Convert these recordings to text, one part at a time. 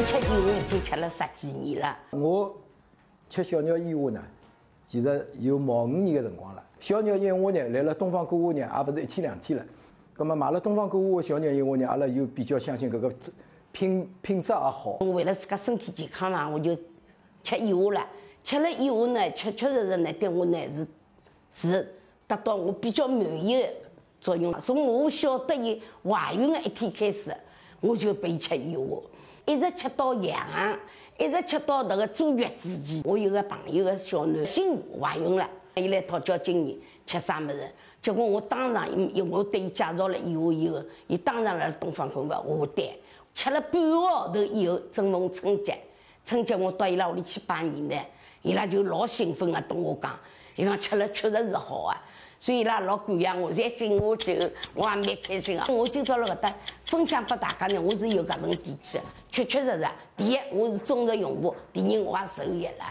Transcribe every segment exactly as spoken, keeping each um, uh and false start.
吃燕窝已经吃了十几年了。 我吃小鸟燕窝呢，其实有毛五年的辰光了。小鸟燕窝呢，来了东方购物呢，也不是一天两天了。那么买了东方购物的小鸟燕窝呢，阿拉又比较相信搿个品品质也好。 为了自家身体健康嘛，我就吃燕窝了。吃了燕窝呢，确确实实呢，对我呢是是达到我比较满意的作用。从我晓得有怀孕的一天开始，我就备吃燕窝，一直吃到阳，一直吃到那个坐月子期。我有个朋友个小囡新怀孕了，伊来讨教经验吃啥么子，结果我当场伊我对伊介绍了燕窝以后，伊当场来东方购物下单，吃了半个号头以后，正逢春节，春节我到伊拉屋里去拜年呢，伊拉就老兴奋啊，跟我讲，伊讲吃了确实是好啊。所以伊拉老感谢我，侪敬我酒，我也蛮开心啊。我今朝辣搿搭分享拨大家呢，我是有搿份底气的，确确实实。第一，我是忠实用户；第二，我也受益了。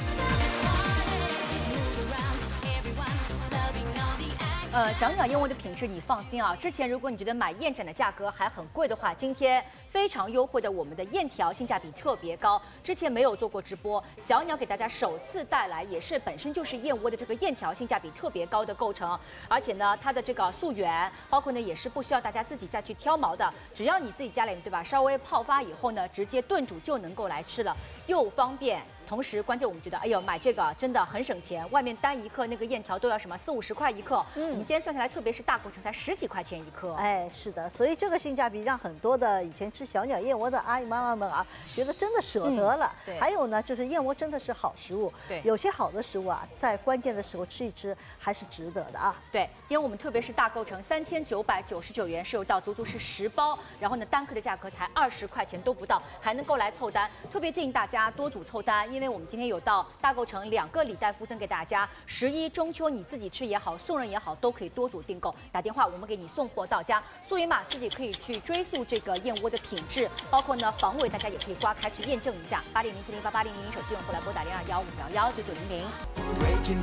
呃，小鸟燕窝的品质你放心啊。之前如果你觉得买燕盏的价格还很贵的话，今天非常优惠的我们的燕条性价比特别高。之前没有做过直播，小鸟给大家首次带来，也是本身就是燕窝的这个燕条性价比特别高的构成，而且呢，它的这个溯源，包括呢也是不需要大家自己再去挑毛的，只要你自己家里对吧，稍微泡发以后呢，直接炖煮就能够来吃了，又方便。同时，关键我们觉得，哎呦，买这个真的很省钱。外面单一克那个燕条都要什么四五十块一克，嗯，我们今天算下来，特别是大构成才十几块钱一克。 哎，是的，所以这个性价比让很多的以前吃小鸟燕窝的阿姨妈妈们啊，觉得真的舍得了。 嗯、对。 还有呢，就是燕窝真的是好食物， 对， 有些好的食物啊，在关键的时候吃一吃还是值得的啊。 对，今天我们特别是大构成三千九百九十九元是有到，足足是十包，然后呢单克的价格才二十块钱都不到，还能够来凑单。特别建议大家多组凑单，因为我们今天有到。大构成两个礼袋附赠给大家，十一中秋你自己吃也好，送人也好，都可以多组订购。打电话我们给你送货到家，溯源码自己可以去追溯这个燕窝的品质，包括呢防伪大家也可以刮开去验证一下。八零零七零八八零零零手机用户来拨打零二幺五幺幺九九零零。